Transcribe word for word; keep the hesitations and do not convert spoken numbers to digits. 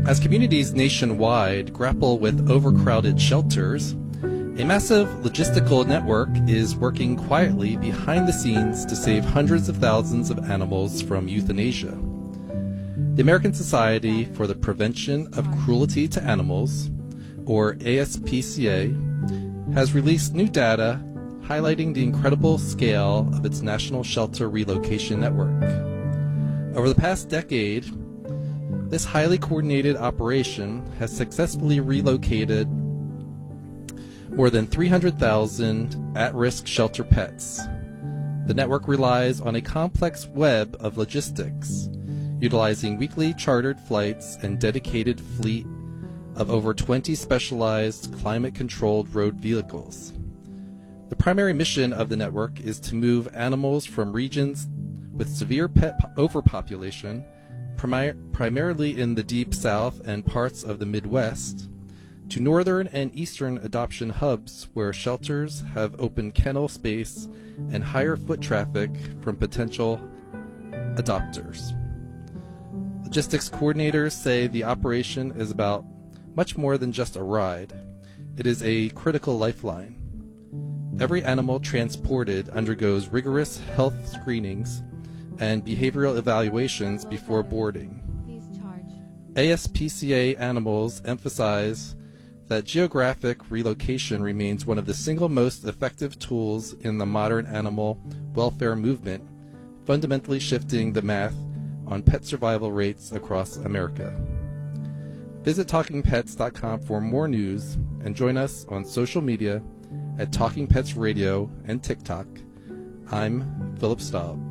As communities nationwide grapple with overcrowded shelters, a massive logistical network is working quietly behind the scenes to save hundreds of thousands of animals from euthanasia. The American Society for the Prevention of Cruelty to Animals, or A S P C A, has released new data highlighting the incredible scale of its national shelter relocation network. Over the past decade, this highly coordinated operation has successfully relocated more than three hundred thousand at-risk shelter pets. The network relies on a complex web of logistics, utilizing weekly chartered flights and dedicated fleet of over twenty specialized climate-controlled road vehicles. The primary mission of the network is to move animals from regions with severe pet overpopulation, primi- primarily in the Deep South and parts of the Midwest, to northern and eastern adoption hubs where shelters have open kennel space and higher foot traffic from potential adopters. Logistics coordinators say the operation is about much more than just a ride. It is a critical lifeline. Every animal transported undergoes rigorous health screenings and behavioral evaluations before boarding. A S P C A animals emphasize that geographic relocation remains one of the single most effective tools in the modern animal welfare movement, fundamentally shifting the math on pet survival rates across America. Visit talking pets dot com for more news and join us on social media at Talking Pets Radio and TikTok. I'm Philip Staub.